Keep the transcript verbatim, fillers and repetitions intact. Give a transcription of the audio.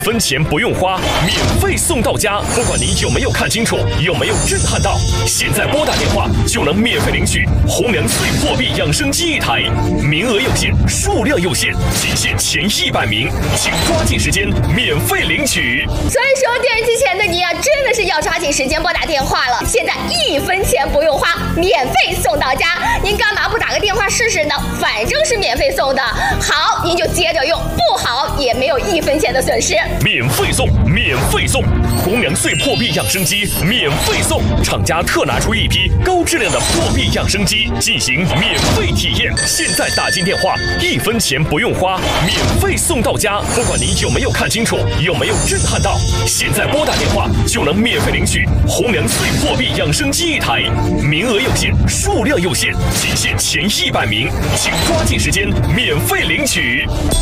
分钱不用花，免费送到家。不管你有没有看清楚，有没有震撼到，现在拨打电话就能免费领取红娘碎货币养生机一台，名额有限，数量有限，仅限前一百名，请抓紧时间免费领取。 所以说，电视机前的你啊，真的是要抓紧时间拨打电话了。现在一分钱不用花，免费送到家，您干嘛不打个电话试试呢？反正是免费送的，好您就接着用，不好也没有一分钱的损失。 免费送，免费送，红娘碎破壁养生机免费送，厂家特拿出一批高质量的破壁养生机进行免费体验。现在打进电话，一分钱不用花，免费送到家。不管你有没有看清楚，有没有震撼到，现在拨打电话就能免费领取红娘碎破壁养生机一台，名额有限，数量有限，仅限前一百名，请抓紧时间免费领取。